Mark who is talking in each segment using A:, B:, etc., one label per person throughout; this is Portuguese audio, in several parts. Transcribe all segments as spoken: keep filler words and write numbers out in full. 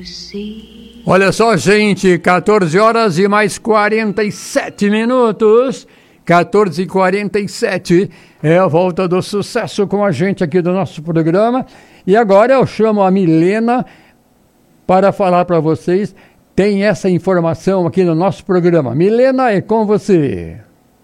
A: Olha só, gente, quatorze horas e mais quarenta e sete minutos. quatorze e quarenta e sete é a volta do sucesso com a gente aqui do nosso programa. E agora eu chamo a Milena para falar para vocês. Tem essa informação aqui no nosso programa. Milena, é com você.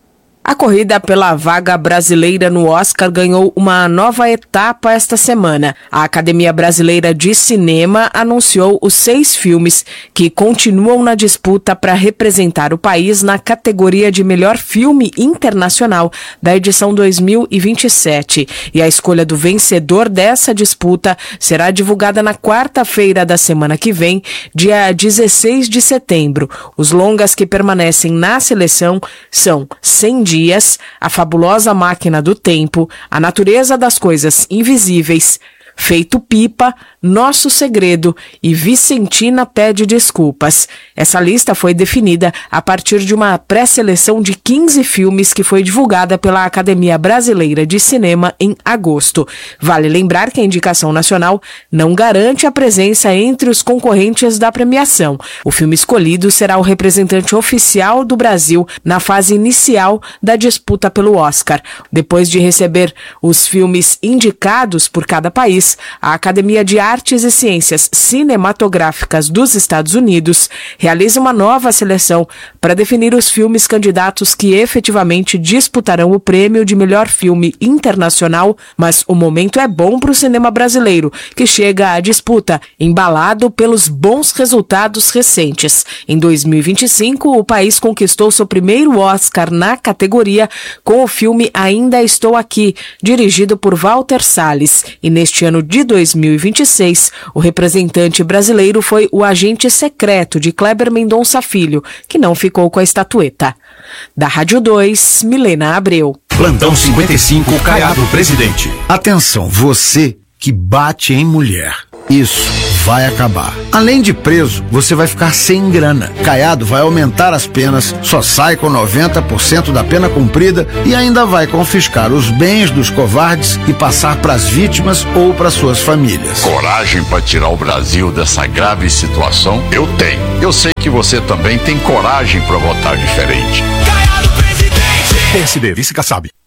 B: A corrida pela vaga brasileira no Oscar ganhou uma nova etapa esta semana. A Academia Brasileira de Cinema anunciou os seis filmes que continuam na disputa para representar o país na categoria de melhor filme internacional da edição dois mil e vinte e sete. E a escolha do vencedor dessa disputa será divulgada na quarta-feira da semana que vem, dia dezesseis de setembro. Os longas que permanecem na seleção são Cem Dias, A Fabulosa Máquina do Tempo, A Natureza das Coisas Invisíveis, Feito Pipa, Nosso Segredo e Vicentina Pede Desculpas. Essa lista foi definida a partir de uma pré-seleção de quinze filmes que foi divulgada pela Academia Brasileira de Cinema em agosto. Vale lembrar que a indicação nacional não garante a presença entre os concorrentes da premiação. O filme escolhido será o representante oficial do Brasil na fase inicial da disputa pelo Oscar. Depois de receber os filmes indicados por cada país, a Academia de Artes e Ciências Cinematográficas dos Estados Unidos realiza uma nova seleção para definir os filmes candidatos que efetivamente disputarão o prêmio de melhor filme internacional, mas o momento é bom para o cinema brasileiro, que chega à disputa embalado pelos bons resultados recentes. Em dois mil e vinte e cinco, o país conquistou seu primeiro Oscar na categoria com o filme Ainda Estou Aqui, dirigido por Walter Salles, e neste ano de dois mil e vinte e seis, o representante brasileiro foi O Agente Secreto, de Kleber Mendonça Filho, que não ficou com a estatueta. Da Rádio dois, Milena Abreu.
C: Plantão cinquenta e cinco, Caiado Presidente. Atenção, você que bate em mulher. Isso vai acabar. Além de preso, você vai ficar sem grana. Caiado vai aumentar as penas, só sai com noventa por cento da pena cumprida e ainda vai confiscar os bens dos covardes e passar para as vítimas ou para suas famílias.
D: Coragem para tirar o Brasil dessa grave situação? Eu tenho. Eu sei que você também tem coragem para votar diferente.
C: Caiado Presidente! P S D, vice Kassab.